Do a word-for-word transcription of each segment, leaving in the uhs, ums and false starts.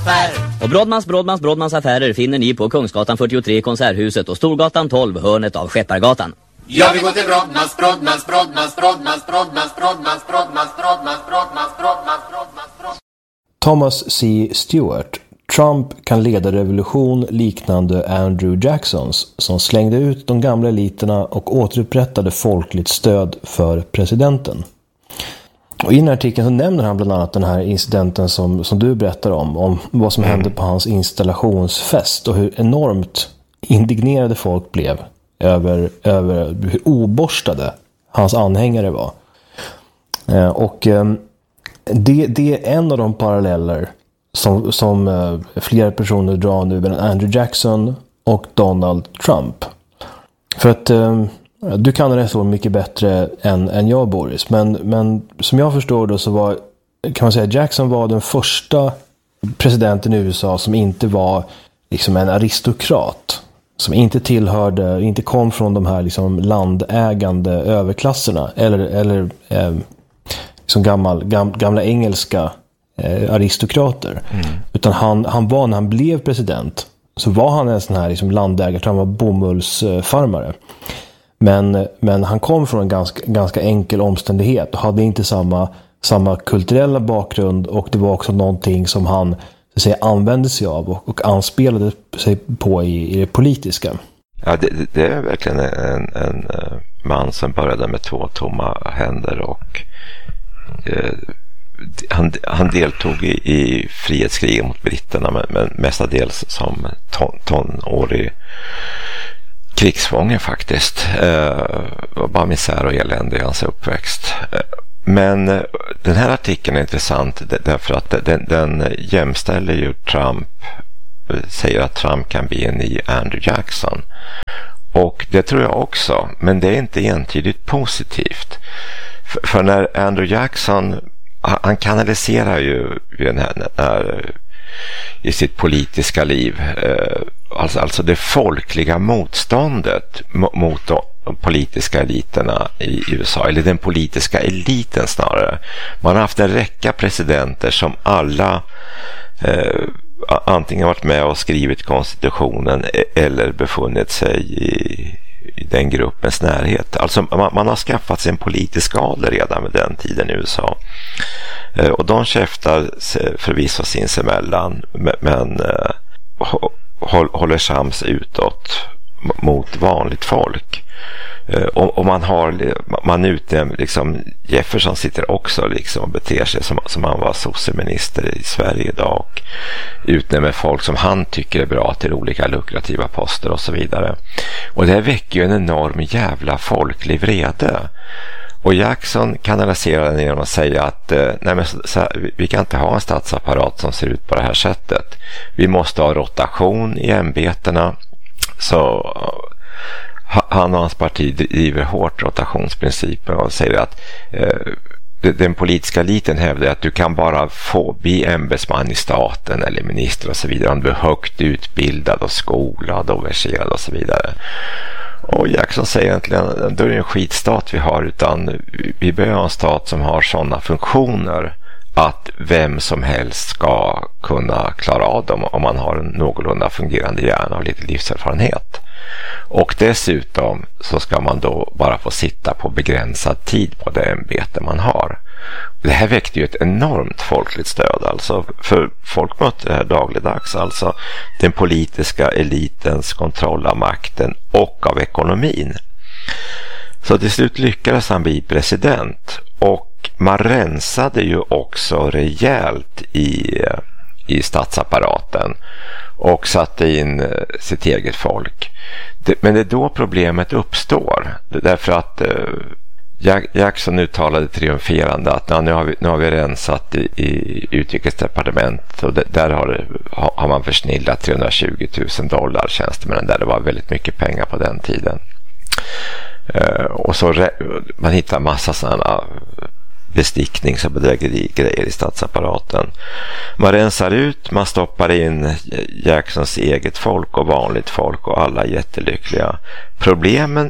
affär. Och Brodmans, Brodmans, Brodmans affärer finner ni på Kungsgatan fyrtiotre, Konserthuset, och Storgatan tolv, hörnet av Skeppargatan. Jag vill gå till Brodmans, Brodmans, Brodmans, Brodmans, Brodmans, Brodmans, Brodmans, Brodmans, Brodmans, Brodmans, Brodmans. Thomas C. Stewart. Trump kan leda revolution liknande Andrew Jacksons, som slängde ut de gamla eliterna och återupprättade folkligt stöd för presidenten. Och i den här artikeln så nämner han bland annat den här incidenten som, som du berättar om, om vad som hände på hans installationsfest och hur enormt indignerade folk blev över, över hur oborstade hans anhängare var. Eh, och eh, det, det är en av de paralleller som, som eh, flera personer drar nu mellan Andrew Jackson och Donald Trump. För att eh, du kan det så mycket bättre än, än jag, Boris. Men, men som jag förstår då så var, kan man säga, Jackson var den första presidenten i U S A som inte var liksom en aristokrat. Som inte tillhörde, inte kom från de här liksom landägande överklasserna. Eller, eller eh, liksom gammal, gam, gamla engelska eh, aristokrater. Mm. Utan han, han var, när han blev president, så var han en sån här liksom landägare, han var bomullsfarmare. Men, men han kom från en ganska, ganska enkel omständighet och hade inte samma, samma kulturella bakgrund, och det var också någonting som han så att säga, använde sig av och, och anspelade sig på i, i det politiska. Ja, det, det är verkligen en, en man som började med två tomma händer och eh, han, han deltog i, i frihetskriget mot britterna, men, men mestadels som ton, tonårig krigsfånge faktiskt. Eh, var bara misär och elände i hans uppväxt. Eh, men eh, den här artikeln är intressant därför att den, den jämställer ju Trump, säger att Trump kan bli en ny Andrew Jackson. Och det tror jag också, men det är inte entydigt positivt. För, för när Andrew Jackson, han kanaliserar ju den här, den här i sitt politiska liv, alltså, alltså det folkliga motståndet mot de politiska eliterna i U S A, eller den politiska eliten snarare. Man har haft en räcka presidenter som alla eh, antingen varit med och skrivit konstitutionen eller befunnit sig i, i den gruppens närhet. Alltså man, man har skaffat sig en politisk adel redan med den tiden i U S A. Eh, och de käftar förvisso sinsemellan, men, men eh, håller sams utåt mot vanligt folk. Och, och man har man utnämner liksom, Jefferson sitter också liksom och beter sig som, som han var socialminister i Sverige idag, och utnämner folk som han tycker är bra till olika lukrativa poster och så vidare. Och det här väcker ju en enorm jävla folklig vrede. Och Jackson kanaliserar den genom att säga att nej men, så här, vi kan inte ha en statsapparat som ser ut på det här sättet. Vi måste ha rotation i ämbetena. Så han och hans parti driver hårt rotationsprincipen och säger att eh, den politiska eliten hävdar att du kan bara få bli ämbetsman i staten eller minister och så vidare om du är högt utbildad och skolad och verserad och så vidare. Och Jackson säger egentligen, då är det en skitstat vi har, utan vi behöver en stat som har sådana funktioner att vem som helst ska kunna klara av dem om man har en någorlunda fungerande hjärna och lite livserfarenhet. Och dessutom så ska man då bara få sitta på begränsad tid på det ämbete man har. Det här väckte ju ett enormt folkligt stöd, alltså, för folk mötte det här dagligdags, alltså den politiska elitens kontroll av makten och av ekonomin. Så till slut lyckades han bli president, och man rensade ju också rejält i, i statsapparaten och satte in sitt eget folk. Det, men det är då problemet uppstår, därför att eh, Jackson uttalade triumferande att ja, nu, har vi, nu har vi rensat i, i utrikesdepartement, och det, där har, har man försnillat trehundratjugo tusen dollar tjänstemännen där. Det var väldigt mycket pengar på den tiden. Uh, och så re- man hittar massa sådana besticknings- och bedrägerigrejer i statsapparaten. Man rensar ut, man stoppar in Jacksons eget folk och vanligt folk, och alla är jättelyckliga. Problemen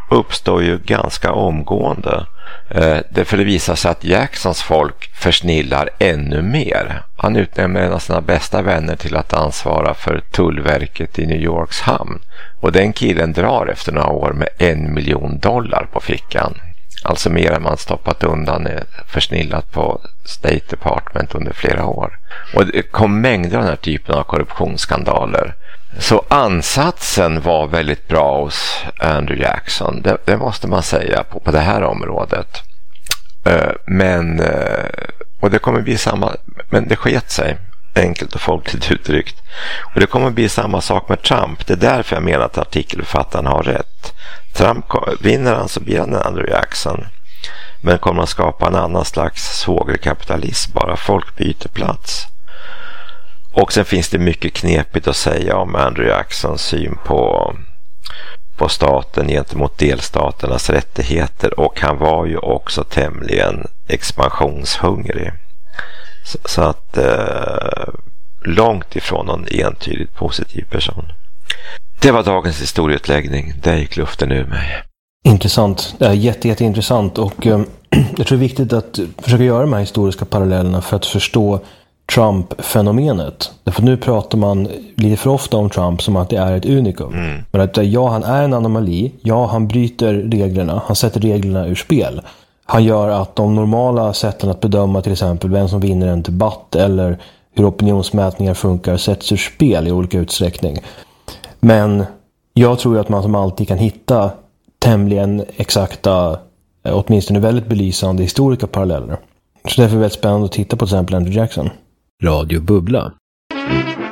uppstår ju ganska omgående. Eh, därför det visar sig att Jacksons folk försnillar ännu mer. Han utnämner en av sina bästa vänner till att ansvara för tullverket i New Yorks hamn. Och den killen drar efter några år med en miljon dollar på fickan. Alltså mer än man stoppat undan försnillat på State Department under flera år. Och det kom mängder av den här typen av korruptionsskandaler. Så ansatsen var väldigt bra hos Andrew Jackson. Det, det måste man säga på, på det här området. Uh, men uh, och det kommer bli samma, men det sket sig, enkelt och folkligt uttryckt. Och det kommer bli samma sak med Trump. Det är därför jag menar att artikelförfattaren har rätt. Trump vinner han så blir han en Andrew Jackson. Men kommer att skapa en annan slags svågerkapitalism, bara folk byter plats. Och sen finns det mycket knepigt att säga om Andrew Jacksons syn på, på staten gentemot delstaternas rättigheter. Och han var ju också tämligen expansionshungrig. Så, så att eh, långt ifrån någon entydigt positiv person. Det var dagens historieutläggning. Där gick luften ur mig. Intressant. Det är jätte, jätteintressant. Och eh, jag tror det är viktigt att försöka göra de här historiska parallellerna för att förstå Trump-fenomenet. Därför nu pratar man lite för ofta om Trump som att det är ett unikum. Mm. Men att ja, han är en anomali. Ja, han bryter reglerna. Han sätter reglerna ur spel. Han gör att de normala sätten att bedöma till exempel vem som vinner en debatt eller hur opinionsmätningar funkar sätts ur spel i olika utsträckning. Men jag tror att man som alltid kan hitta tämligen exakta, åtminstone väldigt belysande historiska paralleller. Så därför är det väldigt spännande att titta på till exempel Andrew Jackson. Radio Bubbla.